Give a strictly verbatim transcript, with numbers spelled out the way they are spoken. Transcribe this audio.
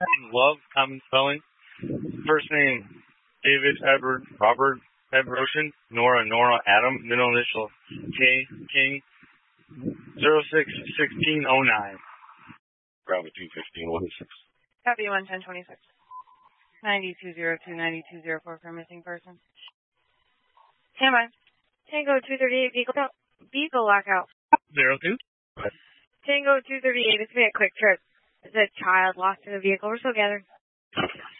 Love, common spelling. First name, David Edward Robert Edward Ocean. Nora Nora Adam. Middle initial, K King. zero six sixteen oh nine. Bravo two fifteen one six. Copy one ten twenty six. Ninety two zero two ninety two zero four for a missing person. Stand by. Tango two thirty eight vehicle vehicle lockout. Zero two. Tango two thirty eight. This will be a quick trip. There's a child lost in the vehicle. We're still gathering.